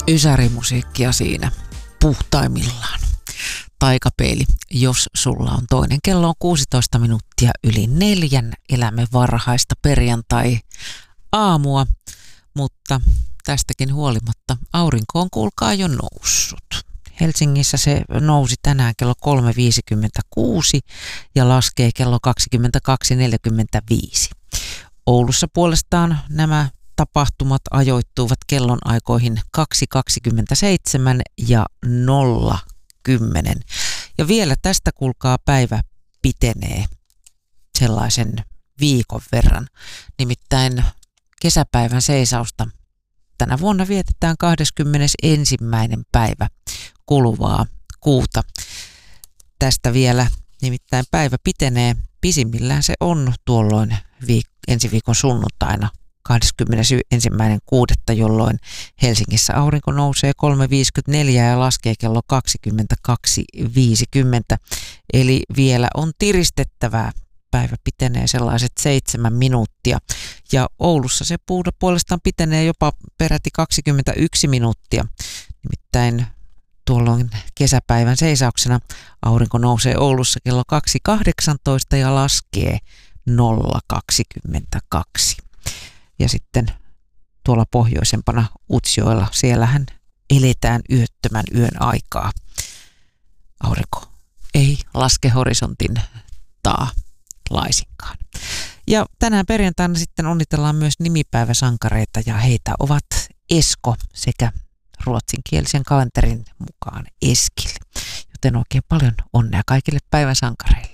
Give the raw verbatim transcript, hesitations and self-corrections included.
Ysärimusiikkia siinä puhtaimmillaan. Taikapeili, jos sulla on toinen. Kello on kuusitoista minuuttia yli neljän. Elämme varhaista perjantai-aamua, mutta tästäkin huolimatta aurinko on kuulkaa jo noussut. Helsingissä se nousi tänään kello kolme viisikymmentäkuusi ja laskee kello kaksikymmentäkaksi neljäkymmentäviisi. Oulussa puolestaan nämä tapahtumat ajoittuvat kellonaikoihin kaksi kaksikymmentäseitsemän ja nolla kymmenen. Ja vielä tästä kuulkaa päivä pitenee sellaisen viikon verran. Nimittäin kesäpäivän seisausta tänä vuonna vietetään kahdeskymmenesensimmäinen päivä kuluvaa kuuta. Tästä vielä nimittäin päivä pitenee. Pisimmillään se on tuolloin viik- ensi viikon sunnuntaina kahdeskymmenesensimmäinen kuudetta, jolloin Helsingissä aurinko nousee kolme viisikymmentäneljä ja laskee kello kaksikymmentäkaksi viisikymmentä. Eli vielä on tiristettävää. Päivä pitenee sellaiset seitsemän minuuttia. Ja Oulussa se puolestaan pitenee jopa peräti kaksikymmentäyksi minuuttia. Nimittäin tuolloin kesäpäivän seisauksena aurinko nousee Oulussa kello kaksi kahdeksantoista ja laskee nolla kaksikymmentäkaksi. Ja sitten tuolla pohjoisempana Utsjoella, siellähän eletään yöttömän yön aikaa. Aurinko ei laske horisontin taa laisinkaan. Ja tänään perjantaina sitten onnitellaan myös nimipäiväsankareita ja heitä ovat Esko sekä ruotsinkielisen kalenterin mukaan Eskil. Joten oikein paljon onnea kaikille päivän sankareille.